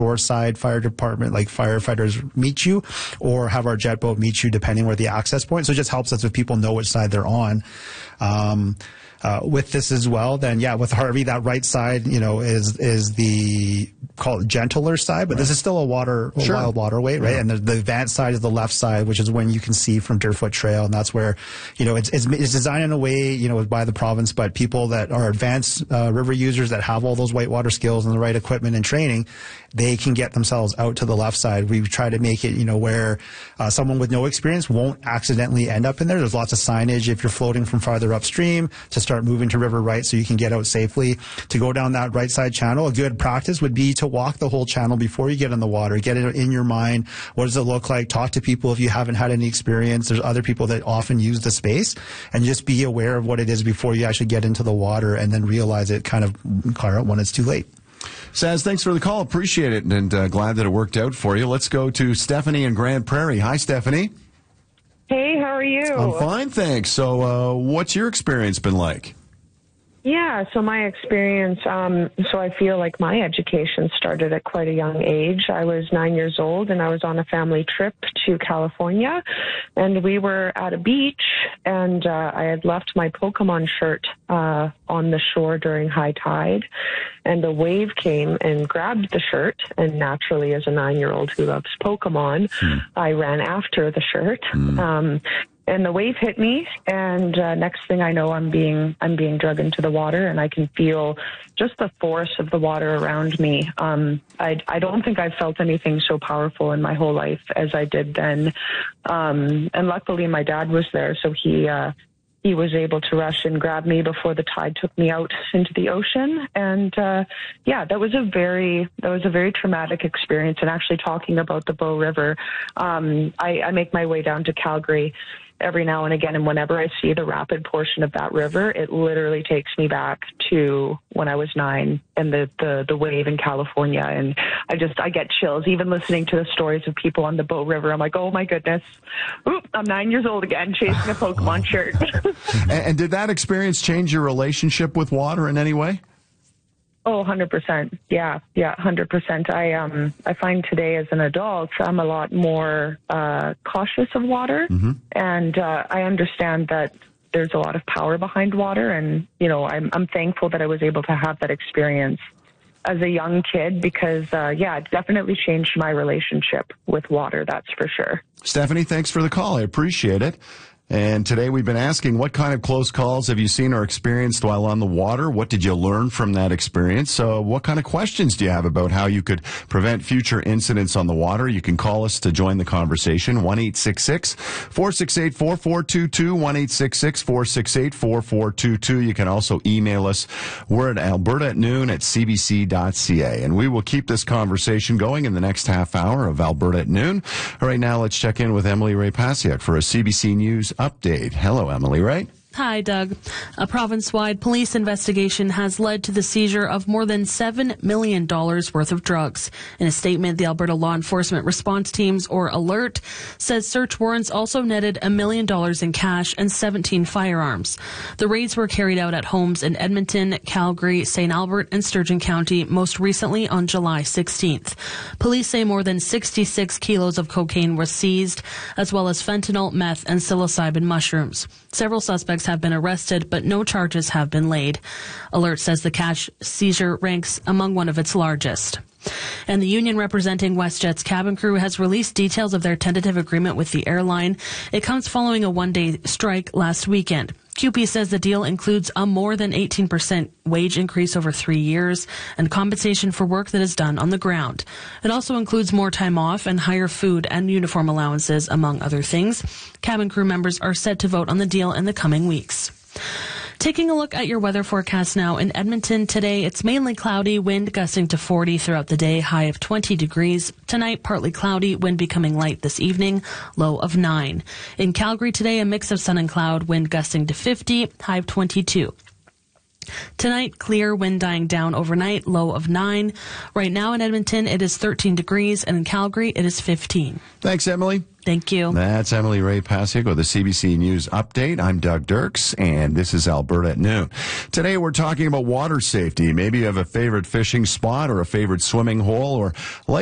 shoreside fire department, like firefighters meet you, or have our jet boat meet you depending where the access point. So it just helps us if people know which side they're on. With this as well, then with Harvey, that right side, is the called gentler side, but this is still a wild waterway, right? And the advanced side is the left side, which is when you can see from Deerfoot Trail, and that's where, it's designed in a way, by the province, but people that are advanced river users that have all those whitewater skills and the right equipment and training, they can get themselves out to the left side. We try to make it, where someone with no experience won't accidentally end up in there. There's lots of signage if you're floating from farther upstream to start moving to river right so you can get out safely. To go down that right side channel, a good practice would be to walk the whole channel before you get in the water. Get it in your mind. What does it look like? Talk to people if you haven't had any experience. There's other people that often use the space, and just be aware of what it is before you actually get into the water, and then realize it kind of clear out when it's too late. Saz, thanks for the call. Appreciate it, and glad that it worked out for you. Let's go to Stephanie in Grand Prairie. Hi, Stephanie. Hey, how are you? I'm fine, thanks. So what's your experience been like? Yeah, so my experience, so I feel like my education started at quite a young age. I was 9 years old, and I was on a family trip to California, and we were at a beach, and I had left my Pokemon shirt on the shore during high tide, and a wave came and grabbed the shirt, and naturally, as a 9-year-old who loves Pokemon, I ran after the shirt. And the wave hit me, and next thing I know, I'm being dragged into the water, and I can feel just the force of the water around me. I don't think I've felt anything so powerful in my whole life as I did then. And luckily, my dad was there, so he was able to rush and grab me before the tide took me out into the ocean. And that was a very traumatic experience. And actually, talking about the Bow River, I make my way down to Calgary every now and again, and whenever I see the rapid portion of that river, it literally takes me back to when I was 9 and the wave in California, and I get chills even listening to the stories of people on the Bow River. I'm like, oh my goodness, I'm 9 years old again chasing a Pokemon shirt. And did that experience change your relationship with water in any way? Oh, 100%. Yeah, 100%. I find today as an adult, I'm a lot more cautious of water, and I understand that there's a lot of power behind water, and I'm thankful that I was able to have that experience as a young kid because it definitely changed my relationship with water. That's for sure. Stephanie, thanks for the call. I appreciate it. And today we've been asking, what kind of close calls have you seen or experienced while on the water? What did you learn from that experience? What kind of questions do you have about how you could prevent future incidents on the water? You can call us to join the conversation, 1-866-468-4422, 1-866-468-4422. You can also email us. We're at alberta@noon@cbc.ca. And we will keep this conversation going in the next half hour of Alberta at Noon. All right, now let's check in with Emily Ray-Pasiak for a CBC News update. Hello, Emily, right? Hi, Doug. A province-wide police investigation has led to the seizure of more than $7 million worth of drugs. In a statement, the Alberta Law Enforcement Response Teams, or ALERT, says search warrants also netted $1 million in cash and 17 firearms. The raids were carried out at homes in Edmonton, Calgary, St. Albert, and Sturgeon County, most recently on July 16th. Police say more than 66 kilos of cocaine were seized, as well as fentanyl, meth, and psilocybin mushrooms. Several suspects have been arrested, but no charges have been laid. ALERT says the cash seizure ranks among one of its largest. And the union representing WestJet's cabin crew has released details of their tentative agreement with the airline. It comes following a one-day strike last weekend. CUPE says the deal includes a more than 18% wage increase over 3 years and compensation for work that is done on the ground. It also includes more time off and higher food and uniform allowances, among other things. Cabin crew members are set to vote on the deal in the coming weeks. Taking a look at your weather forecast now. In Edmonton today, it's mainly cloudy, wind gusting to 40 throughout the day, high of 20 degrees. Tonight, partly cloudy, wind becoming light this evening, low of 9. In Calgary today, a mix of sun and cloud, wind gusting to 50, high of 22. Tonight, clear, wind dying down overnight, low of 9. Right now in Edmonton, it is 13 degrees, and in Calgary, it is 15. Thanks, Emily. Thank you. That's Emily Ray Pasiak with the CBC News Update. I'm Doug Dirks, and this is Alberta at Noon. Today, we're talking about water safety. Maybe you have a favorite fishing spot or a favorite swimming hole, or like